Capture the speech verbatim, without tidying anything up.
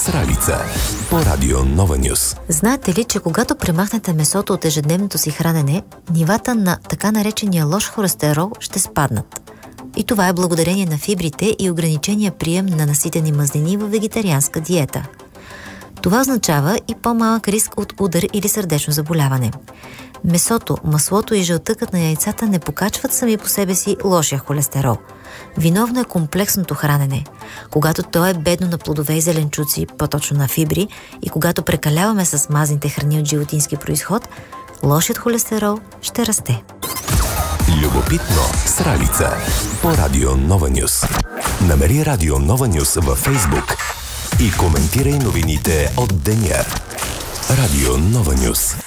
Сралица по радио Нова Нюс. Знаете ли, че когато премахнете месото от ежедневното си хранене, нивата на така наречения лош холестерол ще спаднат. И това е благодарение на фибрите и ограничения прием на наситени мазнини във вегетарианска диета. Това означава и по-малък риск от удар или сърдечно заболяване. Месото, маслото и жълтъкът на яйцата не покачват сами по себе си лошия холестерол. Виновно е комплексното хранене. Когато то е бедно на плодове и зеленчуци, по-точно на фибри, и когато прекаляваме с мазните храни от животински произход, лошият холестерол ще расте. Любопитно с Ралица по радио Нова Нюс. Намери радио Нова Нюс във Фейсбук и коментирай новините от деня. Радио Нова Нюс.